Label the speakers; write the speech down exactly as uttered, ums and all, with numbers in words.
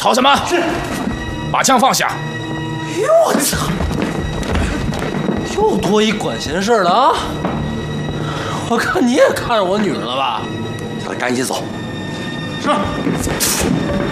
Speaker 1: 吵什么？是，把枪放下。
Speaker 2: 哎呦我操！又多一管闲事的啊！我看你也看上我女儿了吧？
Speaker 3: 赶紧走。
Speaker 1: 是。